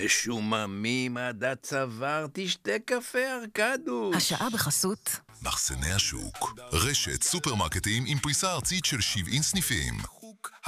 משוממים עד הצוואר, תשתה קפה ארקדוש. השעה בחסות מחסני השוק, רשת סופרמרקטים עם פריסה ארצית של 70 סניפים.